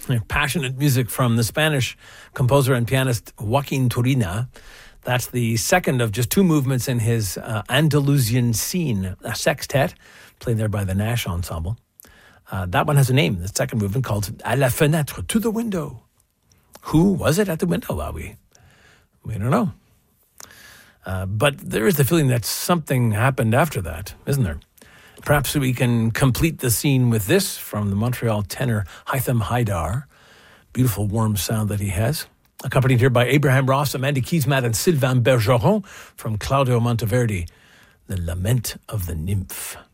Passionate music from the Spanish composer and pianist Joaquin Turina. That's the second of just two movements in his Andalusian Scene, a sextet, played there by the Nash Ensemble. That one has a name, the second movement, called À la fenêtre, to the window. Who was it at the window? Well, we don't know. But there is the feeling that something happened after that, isn't there? Perhaps we can complete the scene with this from the Montreal tenor Hytham Haidar. Beautiful warm sound that he has. Accompanied here by Abraham Ross, Amanda Kiesmat, and Sylvain Bergeron from Claudio Monteverdi, The Lament of the Nymph.